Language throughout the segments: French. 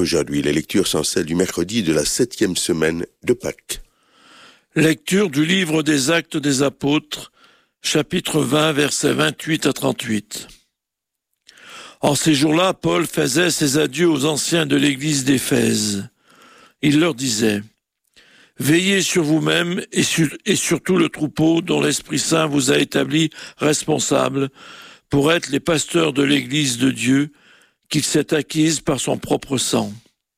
Aujourd'hui, les lectures sont celles du mercredi de la 7e semaine de Pâques. Lecture du livre des Actes des Apôtres, chapitre 20, versets 28 à 38. En ces jours-là, Paul faisait ses adieux aux anciens de l'église d'Éphèse. Il leur disait: « Veillez sur vous-même et sur tout le troupeau dont l'Esprit Saint vous a établi responsable pour être les pasteurs de l'église de Dieu qu'il s'est acquise par son propre sang.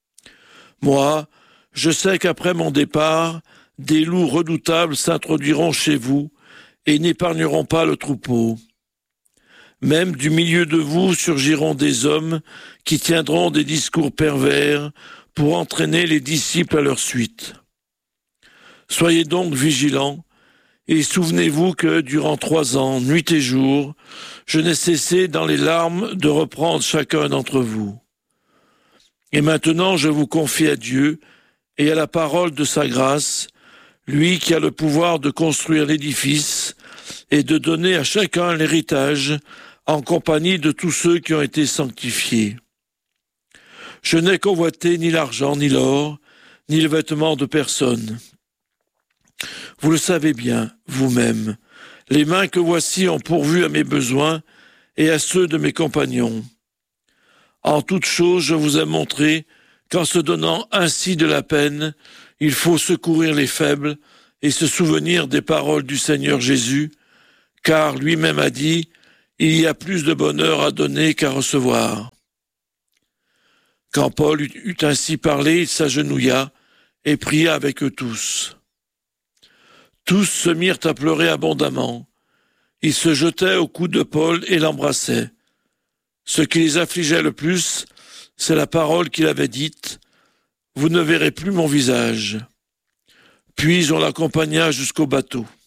Moi, je sais qu'après mon départ, des loups redoutables s'introduiront chez vous et n'épargneront pas le troupeau. Même du milieu de vous surgiront des hommes qui tiendront des discours pervers pour entraîner les disciples à leur suite. Soyez donc vigilants et souvenez-vous que durant 3 ans, nuit et jour, je n'ai cessé dans les larmes de reprendre chacun d'entre vous. Et maintenant je vous confie à Dieu et à la parole de sa grâce, lui qui a le pouvoir de construire l'édifice et de donner à chacun l'héritage en compagnie de tous ceux qui ont été sanctifiés. Je n'ai convoité ni l'argent, ni l'or, ni le vêtement de personne. Vous le savez bien, vous-même, les mains que voici ont pourvu à mes besoins et à ceux de mes compagnons. En toute chose, je vous ai montré qu'en se donnant ainsi de la peine, il faut secourir les faibles et se souvenir des paroles du Seigneur Jésus, car lui-même a dit: « Il y a plus de bonheur à donner qu'à recevoir. » Quand Paul eut ainsi parlé, il s'agenouilla et pria avec eux tous. Tous se mirent à pleurer abondamment. Ils se jetaient au cou de Paul et l'embrassaient. Ce qui les affligeait le plus, c'est la parole qu'il avait dite: « Vous ne verrez plus mon visage. » Puis on l'accompagna jusqu'au bateau.